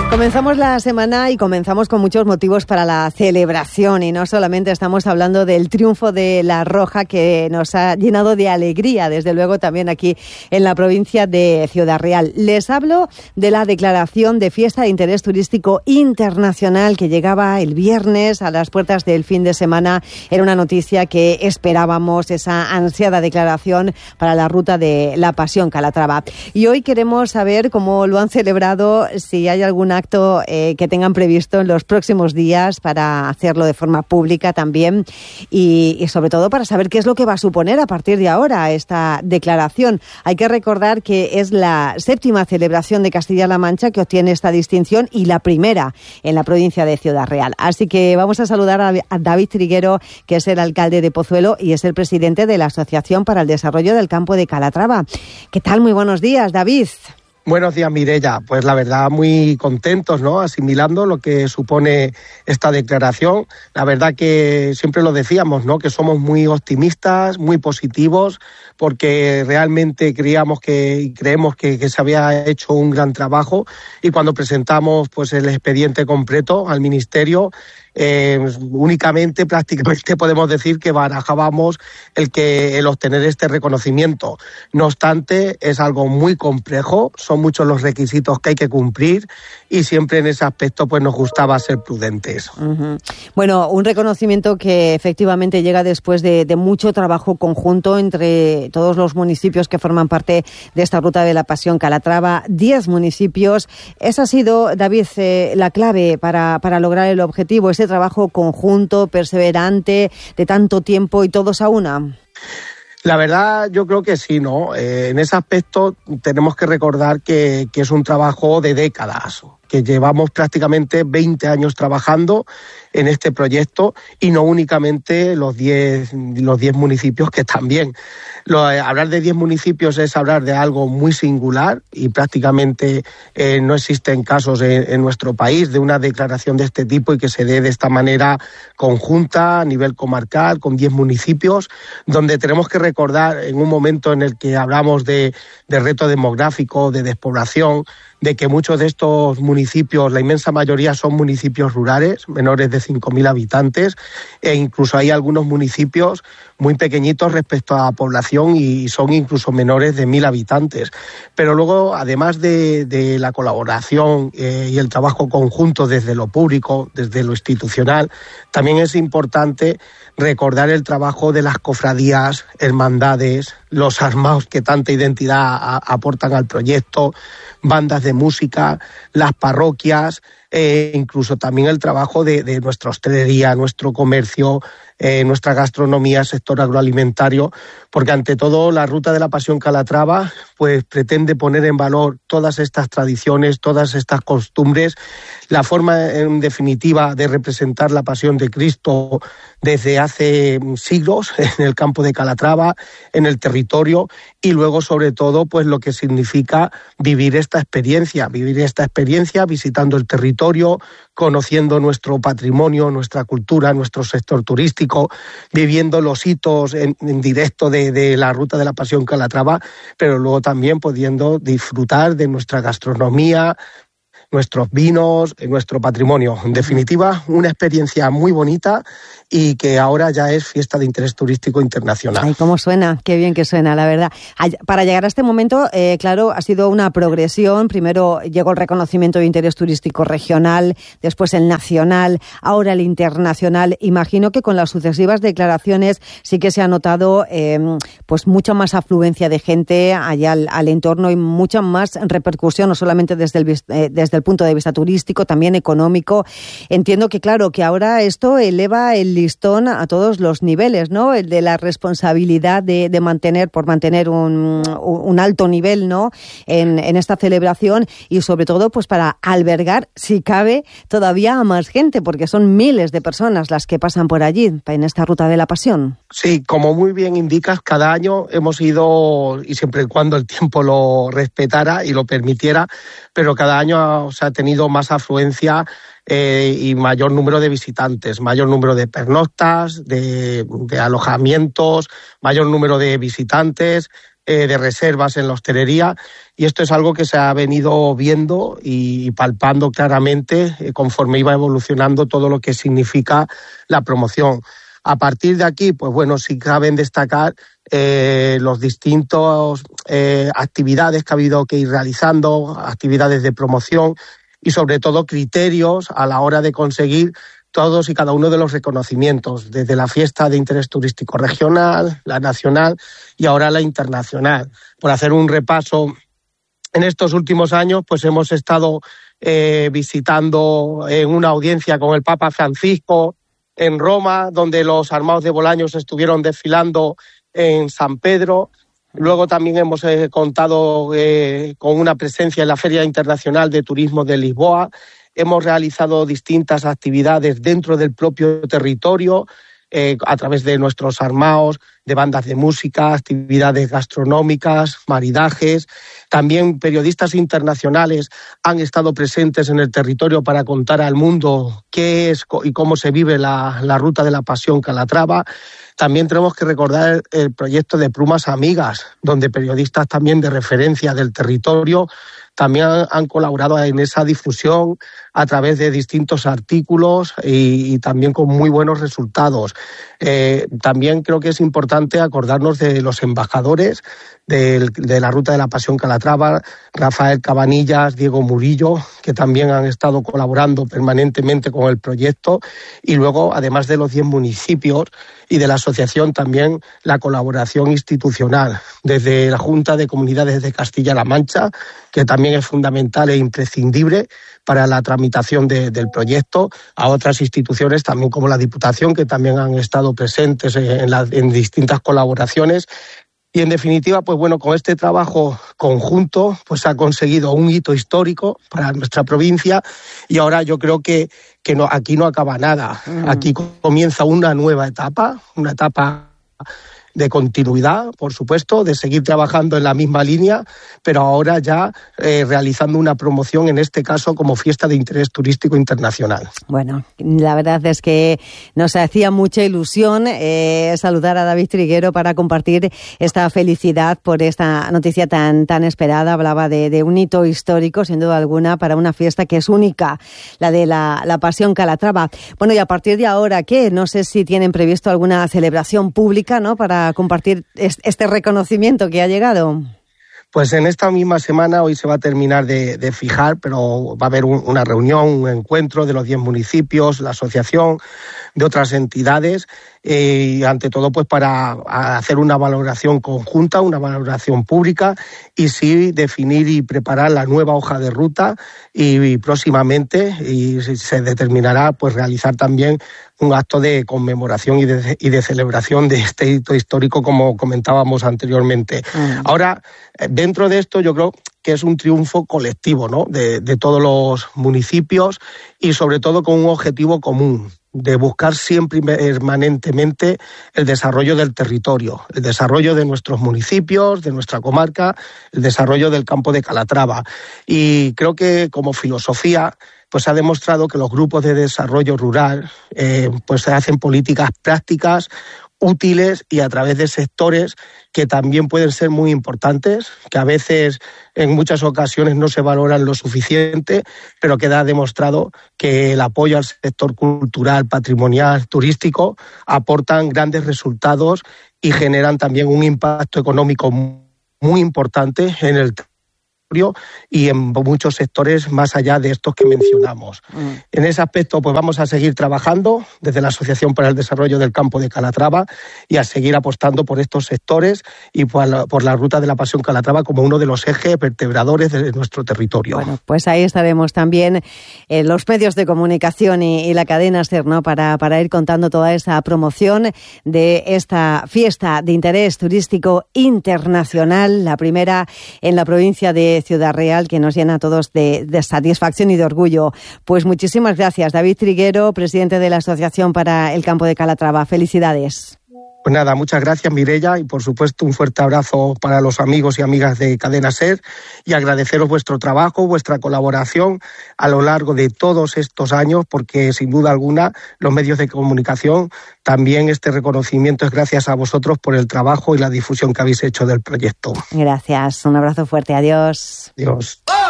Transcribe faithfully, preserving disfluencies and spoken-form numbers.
Comenzamos la semana y comenzamos con muchos motivos para la celebración y no solamente estamos hablando del triunfo de La Roja, que nos ha llenado de alegría, desde luego también aquí en la provincia de Ciudad Real. Les hablo de la declaración de fiesta de interés turístico internacional que llegaba el viernes a las puertas del fin de semana. Era una noticia que esperábamos, esa ansiada declaración para la ruta de la Pasión Calatrava. Y hoy queremos saber cómo lo han celebrado, si hay alguna acto eh, que tengan previsto en los próximos días para hacerlo de forma pública también y, y sobre todo para saber qué es lo que va a suponer a partir de ahora esta declaración. Hay que recordar que es la séptima celebración de Castilla-La Mancha que obtiene esta distinción y la primera en la provincia de Ciudad Real. Así que vamos a saludar a, a David Triguero, que es el alcalde de Pozuelo y es el presidente de la Asociación para el Desarrollo del Campo de Calatrava. ¿Qué tal? Muy buenos días, David. Buenos días, Mireia. Pues la verdad, muy contentos, ¿no? Asimilando lo que supone esta declaración. La verdad que siempre lo decíamos, ¿no? Que somos muy optimistas, muy positivos, porque realmente creíamos que y creemos que, que se había hecho un gran trabajo y cuando presentamos pues el expediente completo al Ministerio, Eh, únicamente prácticamente podemos decir que barajábamos el que el obtener este reconocimiento. No obstante, es algo muy complejo, son muchos los requisitos que hay que cumplir y siempre en ese aspecto pues nos gustaba ser prudentes. Uh-huh. Bueno, un reconocimiento que efectivamente llega después de, de mucho trabajo conjunto entre todos los municipios que forman parte de esta ruta de la Pasión Calatrava, diez municipios. Esa ha sido, David, eh, la clave para, para lograr el objetivo, ese trabajo conjunto, perseverante, de tanto tiempo y todos a una. La verdad, yo creo que sí, ¿no? Eh, en ese aspecto tenemos que recordar que, que es un trabajo de décadas, que llevamos prácticamente veinte años trabajando en este proyecto y no únicamente los diez los diez municipios que también. Lo, hablar de diez municipios es hablar de algo muy singular y prácticamente eh, no existen casos en, en nuestro país de una declaración de este tipo y que se dé de esta manera conjunta a nivel comarcal con diez municipios, donde tenemos que recordar en un momento en el que hablamos de, de reto demográfico, de despoblación, de que muchos de estos municipios, la inmensa mayoría son municipios rurales, menores de cinco mil habitantes, e incluso hay algunos municipios muy pequeñitos respecto a la población y son incluso menores de mil habitantes. Pero luego, además de, de la colaboración eh, y el trabajo conjunto desde lo público, desde lo institucional, también es importante recordar el trabajo de las cofradías, hermandades, los armados que tanta identidad a, aportan al proyecto, bandas de música, las parroquias, eh, incluso también el trabajo de, de nuestra hostelería, nuestro comercio, eh, nuestra gastronomía, sector agroalimentario, porque ante todo la Ruta de la Pasión Calatrava pues pretende poner en valor todas estas tradiciones, todas estas costumbres, la forma en definitiva de representar la Pasión de Cristo desde hace siglos en el campo de Calatrava, en el territorio y luego sobre todo pues lo que significa vivir esta experiencia, vivir esta experiencia visitando el territorio, conociendo nuestro patrimonio, nuestra cultura, nuestro sector turístico, viviendo los hitos en, en directo de, de la Ruta de la Pasión Calatrava, pero luego también pudiendo disfrutar de nuestra gastronomía, nuestros vinos, nuestro patrimonio. En definitiva, una experiencia muy bonita y que ahora ya es fiesta de interés turístico internacional. Ay, cómo suena, qué bien que suena, la verdad. Para llegar a este momento, eh, claro, ha sido una progresión. Primero llegó el reconocimiento de interés turístico regional, después el nacional, ahora el internacional. Imagino que con las sucesivas declaraciones sí que se ha notado eh, pues mucha más afluencia de gente allá al, al entorno y mucha más repercusión, no solamente desde el, eh, desde el punto de vista turístico, también económico. Entiendo que, claro, que ahora esto eleva el listón a todos los niveles, ¿no? El de la responsabilidad de, de mantener, por mantener un, un alto nivel, ¿no? En, en esta celebración y sobre todo, pues para albergar, si cabe, todavía a más gente, porque son miles de personas las que pasan por allí, en esta Ruta de la Pasión. Sí, como muy bien indicas, cada año hemos ido, y siempre y cuando el tiempo lo respetara y lo permitiera, pero cada año se ha tenido más afluencia eh, y mayor número de visitantes, mayor número de pernoctas, de, de alojamientos, mayor número de visitantes. eh, de reservas en la hostelería, y esto es algo que se ha venido viendo y palpando claramente eh, conforme iba evolucionando todo lo que significa la promoción. A partir de aquí, pues bueno, sí caben destacar eh, los distintos eh, actividades que ha habido que ir realizando, actividades de promoción y sobre todo criterios a la hora de conseguir todos y cada uno de los reconocimientos, desde la fiesta de interés turístico regional, la nacional y ahora la internacional. Por hacer un repaso, en estos últimos años pues hemos estado eh, visitando en una audiencia con el Papa Francisco en Roma, donde los armados de Bolaños estuvieron desfilando en San Pedro. Luego también hemos eh, contado eh, con una presencia en la Feria Internacional de Turismo de Lisboa. Hemos realizado distintas actividades dentro del propio territorio, eh, a través de nuestros armados, de bandas de música, actividades gastronómicas, maridajes. También periodistas internacionales han estado presentes en el territorio para contar al mundo qué es y cómo se vive la, la ruta de la Pasión Calatrava. También tenemos que recordar el, el proyecto de Plumas Amigas, donde periodistas también de referencia del territorio también han, han colaborado en esa difusión a través de distintos artículos y, y también con muy buenos resultados. Eh, también creo que es importante acordarnos de los embajadores de, de la Ruta de la Pasión Calatrava, Rafael Cabanillas, Diego Murillo, que también han estado colaborando permanentemente con el proyecto, y luego, además de los diez municipios y de la asociación, también la colaboración institucional, desde la Junta de Comunidades de Castilla-La Mancha, que también es fundamental e imprescindible para la tramitación de, del proyecto, a otras instituciones también como la Diputación, que también han estado presentes en, la, en distintas colaboraciones. Y en definitiva, pues bueno, con este trabajo conjunto, pues se ha conseguido un hito histórico para nuestra provincia, y ahora yo creo que, que no, aquí no acaba nada. Mm. Aquí comienza una nueva etapa, una etapa de continuidad, por supuesto, de seguir trabajando en la misma línea, pero ahora ya eh, realizando una promoción, en este caso como fiesta de interés turístico internacional. Bueno, la verdad es que nos hacía mucha ilusión eh, saludar a David Triguero para compartir esta felicidad por esta noticia tan, tan esperada. Hablaba de, de un hito histórico, sin duda alguna, para una fiesta que es única, la de la, la Pasión Calatrava. Bueno, y a partir de ahora, ¿qué? No sé si tienen previsto alguna celebración pública, ¿no?, para compartir este reconocimiento que ha llegado. Pues en esta misma semana, hoy se va a terminar de, de fijar, pero va a haber un, una reunión, un encuentro de los diez municipios, la asociación, de otras entidades, eh, y ante todo pues para hacer una valoración conjunta, una valoración pública, y sí definir y preparar la nueva hoja de ruta, y, y próximamente y se determinará pues realizar también un acto de conmemoración y de, y de celebración de este hito histórico, como comentábamos anteriormente. Uh-huh. Ahora, dentro de esto, yo creo que es un triunfo colectivo, ¿no?, de, de todos los municipios, y sobre todo con un objetivo común, de buscar siempre permanentemente el desarrollo del territorio, el desarrollo de nuestros municipios, de nuestra comarca, el desarrollo del campo de Calatrava. Y creo que como filosofía pues ha demostrado que los grupos de desarrollo rural eh, pues hacen políticas prácticas, útiles, y a través de sectores que también pueden ser muy importantes, que a veces en muchas ocasiones no se valoran lo suficiente, pero queda demostrado que el apoyo al sector cultural, patrimonial, turístico aportan grandes resultados y generan también un impacto económico muy importante en el y en muchos sectores más allá de estos que mencionamos. Mm. En ese aspecto pues vamos a seguir trabajando desde la Asociación para el Desarrollo del Campo de Calatrava, y a seguir apostando por estos sectores y por la, por la Ruta de la Pasión Calatrava como uno de los ejes vertebradores de nuestro territorio. Bueno, pues ahí estaremos también en los medios de comunicación y, y la cadena SER, ¿no?, para, para ir contando toda esa promoción de esta fiesta de interés turístico internacional, la primera en la provincia de Ciudad Real, que nos llena a todos de, de satisfacción y de orgullo. Pues muchísimas gracias, David Triguero, presidente de la Asociación para el Campo de Calatrava. Felicidades. Pues nada, muchas gracias, Mireia, y por supuesto un fuerte abrazo para los amigos y amigas de Cadena SER, y agradeceros vuestro trabajo, vuestra colaboración a lo largo de todos estos años, porque sin duda alguna los medios de comunicación, también este reconocimiento es gracias a vosotros por el trabajo y la difusión que habéis hecho del proyecto. Gracias, un abrazo fuerte, adiós. Adiós.